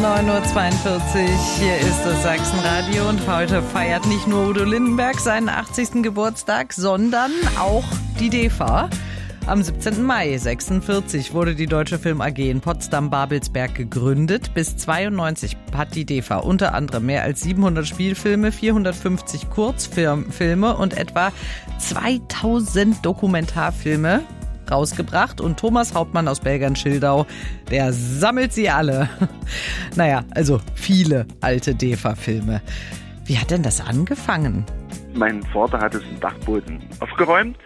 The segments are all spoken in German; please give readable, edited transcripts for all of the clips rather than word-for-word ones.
9:42 Uhr, hier ist das Sachsenradio und heute feiert nicht nur Udo Lindenberg seinen 80. Geburtstag, sondern auch die DEFA. Am 17. Mai 1946 wurde die Deutsche Film AG in Potsdam-Babelsberg gegründet. Bis 1992 hat die DEFA unter anderem mehr als 700 Spielfilme, 450 Kurzfilme und etwa 2000 Dokumentarfilme rausgebracht. Und Thomas Hauptmann aus Belgern-Schildau, der sammelt sie alle. Naja, also viele alte DEFA-Filme. Wie hat denn das angefangen? Mein Vater hat es im Dachboden aufgeräumt.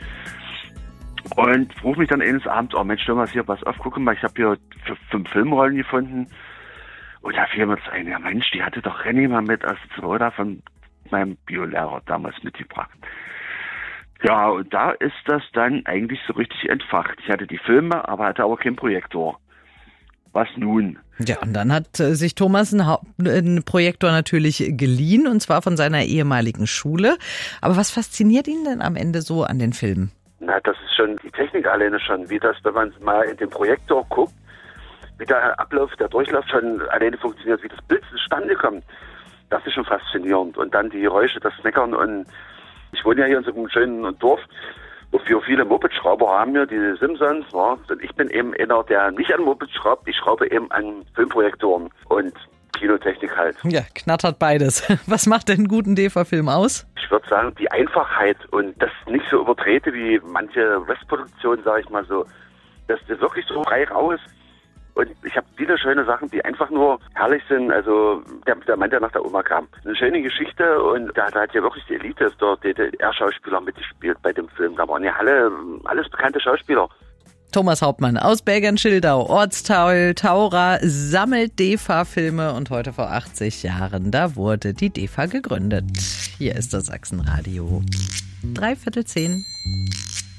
Und ruft mich dann eines Abends, oh Mensch, Thomas, hier, pass auf, guck mal, ich habe hier 5 Filmrollen gefunden. Und da fiel mir das ein, ja Mensch, die hatte doch Renny mal mit aus Zwoda von meinem Biolehrer damals mitgebracht. Ja, und da ist das dann eigentlich so richtig entfacht. Ich hatte die Filme, aber hatte auch keinen Projektor. Was nun? Ja, und dann hat sich Thomas einen Projektor natürlich geliehen, und zwar von seiner ehemaligen Schule. Aber was fasziniert ihn denn am Ende so an den Filmen? Na, das ist schon die Technik alleine schon, wie das, wenn man mal in den Projektor guckt, wie der Ablauf, der Durchlauf schon alleine funktioniert, wie das Bild zustande kommt. Das ist schon faszinierend. Und dann die Geräusche, das Meckern. Und ich wohne ja hier in so einem schönen Dorf, wofür viele Moped-Schrauber haben wir, die Simpsons. Ja. Und ich bin eben einer, der nicht an Moped schraubt, ich schraube eben an Filmprojektoren und Kinotechnik halt. Ja, knattert beides. Was macht denn einen guten DEFA-Film aus? Ich würde sagen, die Einfachheit und das nicht so übertrete wie manche Westproduktionen, sage ich mal so. Das ist wirklich so frei raus. Und ich habe viele schöne Sachen, die einfach nur herrlich sind. Also der Mann, der nach der Oma kam. Eine schöne Geschichte und da hat ja wirklich die Elite der DDR-Schauspieler mitgespielt bei dem Film. Da waren ja alles bekannte Schauspieler. Thomas Hauptmann aus Belgern-Schildau, Ortsteil Taura, sammelt DEFA-Filme und heute vor 80 Jahren, da wurde die DEFA gegründet. Hier ist das Sachsenradio. 9:45.